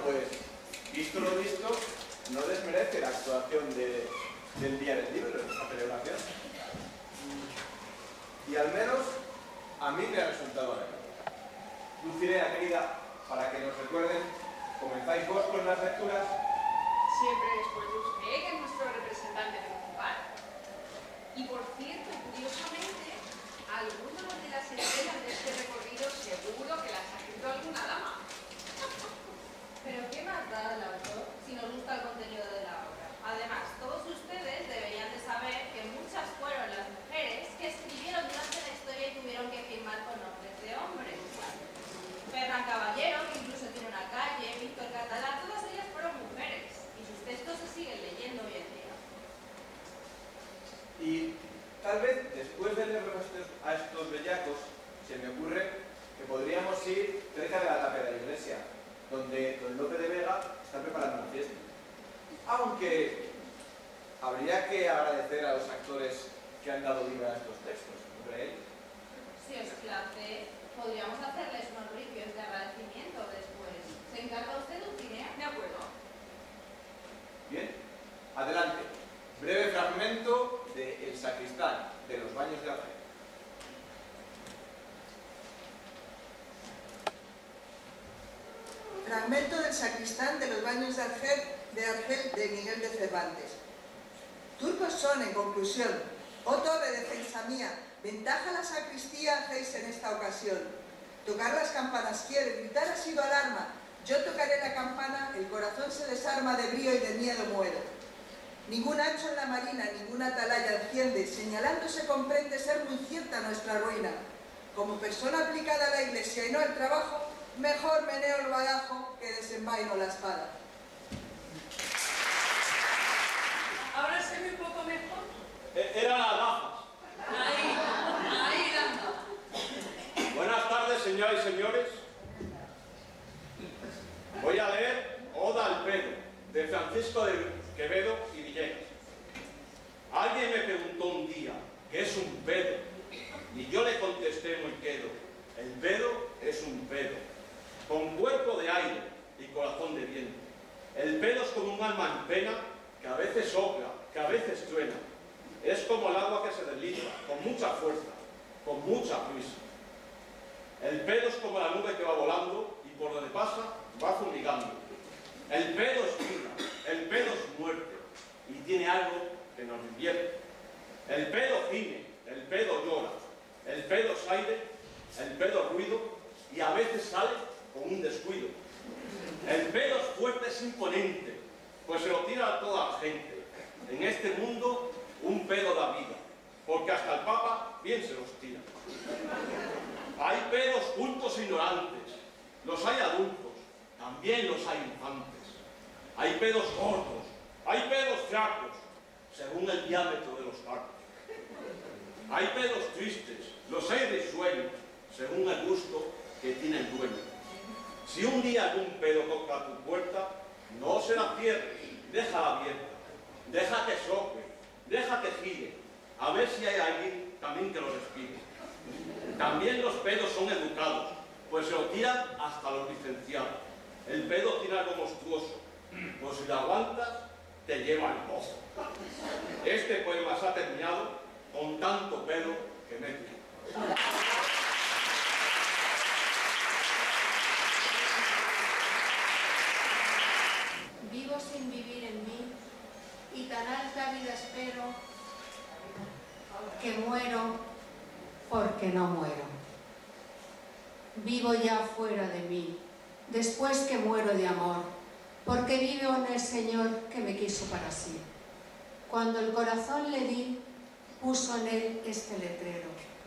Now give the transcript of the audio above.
pues, visto lo visto, no desmerece la actuación del Día del Libro en esta celebración. Y al menos a mí me ha resultado agradable. Dulcinea, querida, para que nos recuerden, ¿comenzáis vos con las lecturas? Siempre después de usted, que es nuestro representante principal. Y por cierto, curiosamente, algunas de las escenas de este recorrido seguro que las ha escrito alguna dama. Pero ¿qué más da el autor si nos gusta el contenido de la obra? Además, todos ustedes deberían de saber que muchas fueron las mujeres que escribieron durante la historia y tuvieron que firmar con nombres de hombres. Ferran Caballero, que incluso tiene una calle, Víctor Catalá, todas ellas fueron mujeres y sus textos se siguen leyendo hoy en día. Y tal vez después de leer a estos bellacos, se me ocurre que podríamos ir cerca de la tapia de la iglesia, donde don Lope de Vega está preparando una fiesta. Aunque habría que agradecer a los actores que han dado vida a estos textos, ¿no cree él? Si os place, podríamos hacerles unos ripios de agradecimiento después. ¿Se encarga usted, Dulcinea? De acuerdo. Bien, adelante. Breve fragmento de El sacristán de los baños de Argel. Fragmento del sacristán de los baños de Argel de Miguel de Cervantes. Turcos son, en conclusión, oh torre defensa mía, ventaja la sacristía hacéis en esta ocasión. Tocar las campanas quiere, gritar ha sido alarma, yo tocaré la campana, el corazón se desarma de brío y de miedo muero. Ningún hacho en la marina, ninguna atalaya enciende, señalando se comprende ser muy cierta nuestra ruina. Como persona aplicada a la iglesia y no al trabajo, mejor meneo el badajo que desenvaino la espada. ¿Ahora se ve un poco mejor? Eran las gafas. Ahí, anda. Buenas tardes, señoras y señores. Voy a leer Oda al pedo, de Francisco de Quevedo y Villegas. Alguien me preguntó un día, ¿qué es un pedo? Y yo le contesté muy quedo, el pedo es un pedo, con cuerpo de aire y corazón de viento. El pedo es como un alma en pena, que a veces sopla, que a veces truena. Es como el agua que se desliza, con mucha fuerza, con mucha prisa. El pedo es como la nube que va volando y por donde pasa va fumigando. El pedo es vida, el pedo es muerte y tiene algo que nos divierte. El pedo gime, el pedo llora, el pedo es aire, el pedo es ruido y a veces sale con un descuido. El pedo es fuerte, es imponente, pues se lo tira a toda la gente. En este mundo un pedo da vida, porque hasta el Papa bien se los tira. Hay pedos cultos e ignorantes, los hay adultos, también los hay infantes. Hay pedos gordos, hay pedos flacos, según el diámetro de los tacos. Hay pedos tristes, los hay risueños, según el gusto que tiene el dueño. Si un día algún pedo toca tu puerta, no se la cierres, déjala abierta, deja que sople, deja que gire, a ver si hay alguien también que lo respire. También los pedos son educados, pues se lo tiran hasta los licenciados. El pedo tiene algo monstruoso, pues si lo aguantas, te lleva el pozo. Este poema se ha terminado con tanto pedo que me he tirado. Vivo sin vivir en mí, y tan alta vida espero, que muero porque no muero. Vivo ya fuera de mí, después que muero de amor, porque vivo en el Señor que me quiso para sí. Cuando el corazón le di, puso en él este letrero: